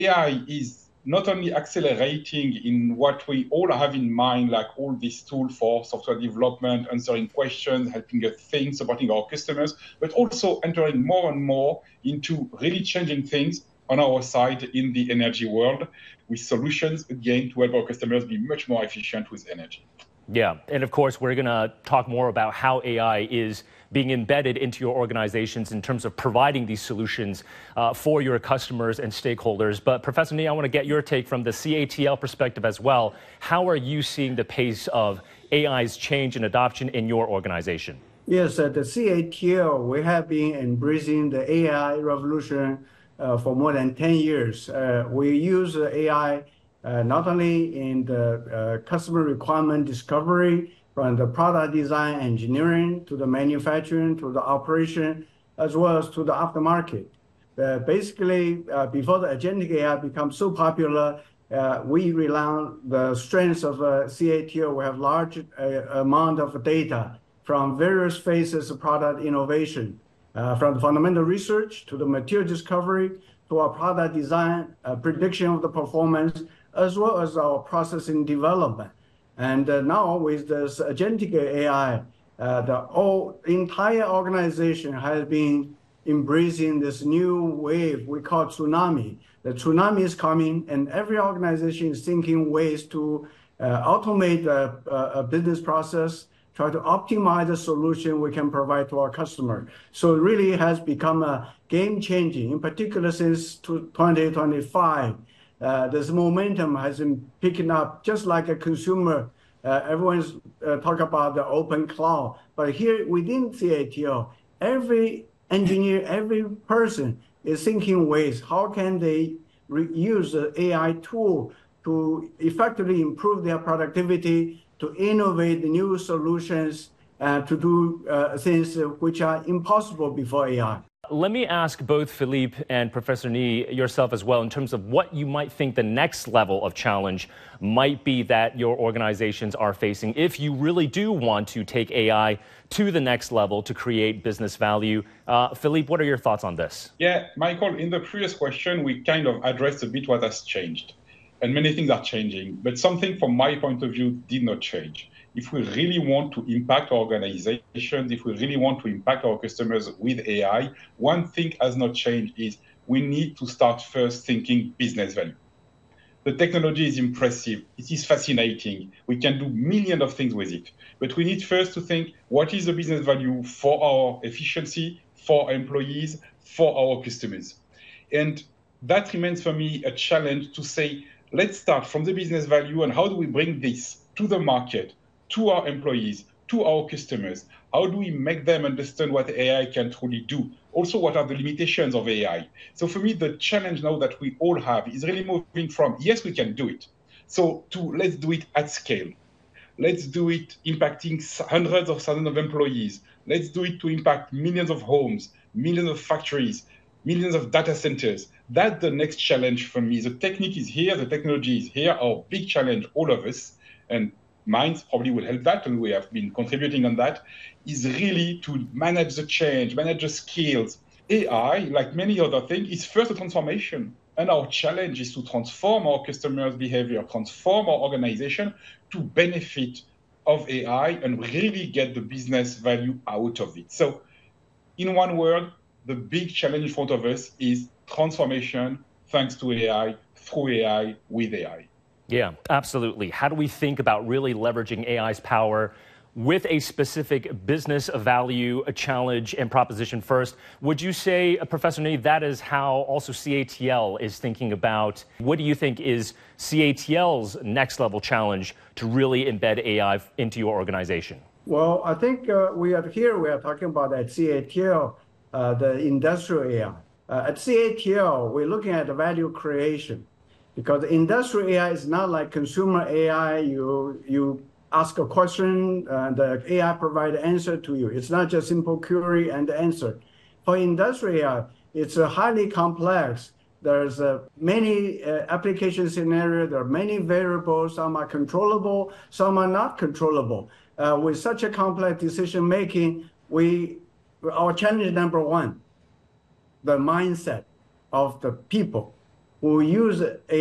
AI is not only accelerating in what we all have in mind, like all these tools for software development, answering questions, helping us think, supporting our customers, but also entering more and more into really changing things on our side in the energy world with solutions, again, to help our customers be much more efficient with energy. Yeah, and of course, we're going to talk more about how AI is being embedded into your organizations in terms of providing these solutions for your customers and stakeholders. But Professor Ni, I want to get your take from the CATL perspective as well. How are you seeing the pace of AI's change and adoption in your organization? Yes, at the CATL, we have been embracing the AI revolution for more than 10 years. We use AI not only in the customer requirement discovery, from the product design engineering to the manufacturing to the operation, as well as to the aftermarket. Basically, before the agentic AI becomes so popular, we rely on the strengths of CATL. We have large amount of data from various phases of product innovation, from the fundamental research to the material discovery to our product design, prediction of the performance, as well as our processing development. And now with this agentic AI, the entire organization has been embracing this new wave we call tsunami. The tsunami is coming, and every organization is thinking ways to automate a business process, try to optimize the solution we can provide to our customer. So it really has become a game-changing, in particular since 2025. This momentum has been picking up just like a consumer. Everyone's talk about the open cloud. But here within CATL, every engineer, every person is thinking ways, how can they use the AI tool to effectively improve their productivity, to innovate new solutions, to do things which are impossible before AI. Let me ask both Philippe and Professor Ni, yourself as well, in terms of what you might think the next level of challenge might be that your organizations are facing if you really do want to take AI to the next level to create business value. Philippe, what are your thoughts on this? Yeah, Michael, in the previous question, we kind of addressed a bit what has changed. And many things are changing, but something from my point of view did not change. If we really want to impact our organizations, if we really want to impact our customers with AI, one thing has not changed is we need to start first thinking business value. The technology is impressive. It is fascinating. We can do millions of things with it. But we need first to think what is the business value for our efficiency, for our employees, for our customers. And that remains for me a challenge to say, let's start from the business value and how do we bring this to the market, to our employees, to our customers? How do we make them understand what AI can truly do? Also, what are the limitations of AI? So for me, the challenge now that we all have is really moving from, yes, we can do it, so to let's do it at scale. Let's do it impacting hundreds of thousands of employees. Let's do it to impact millions of homes, millions of factories, millions of data centers. That's the next challenge for me. The technique is here, the technology is here. Our big challenge, all of us, and Minds probably will help that, and we have been contributing on that, is really to manage the change, manage the skills. AI, like many other things, is first a transformation. And our challenge is to transform our customers' behavior, transform our organization to benefit of AI and really get the business value out of it. So in one word, the big challenge in front of us is transformation thanks to AI, through AI, with AI. Yeah, absolutely. How do we think about really leveraging AI's power with a specific business value, a challenge, and proposition first? Would you say, Professor Ni, that is how also CATL is thinking about? What do you think is CATL's next level challenge to really embed AI into your organization? Well, I think we are talking about at CATL, the industrial AI. At CATL, we're looking at the value creation. Because industrial AI is not like consumer AI. You ask a question, and the AI provides an answer to you. It's not just simple query and answer. For industrial AI, it's highly complex. There's many application scenarios. There are many variables. Some are controllable, some are not controllable. With such a complex decision making, our challenge number one, the mindset of the people. we use